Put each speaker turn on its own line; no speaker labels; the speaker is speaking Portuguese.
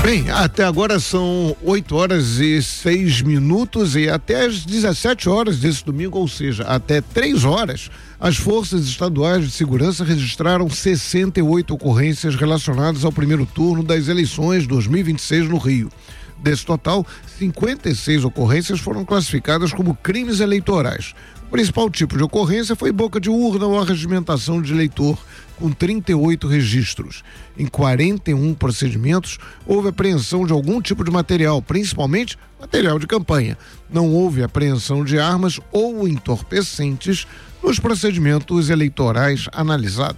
Bem, até agora são 8h06 e até às 17h desse domingo, ou seja, até 3h, as forças estaduais de segurança registraram 68 ocorrências relacionadas ao primeiro turno das eleições 2026 no Rio. Desse total, 56 ocorrências foram classificadas como crimes eleitorais. O principal tipo de ocorrência foi boca de urna ou arregimentação de eleitor, com 38 registros. Em 41 procedimentos, houve apreensão de algum tipo de material, principalmente material de campanha. Não houve apreensão de armas ou entorpecentes nos procedimentos eleitorais analisados.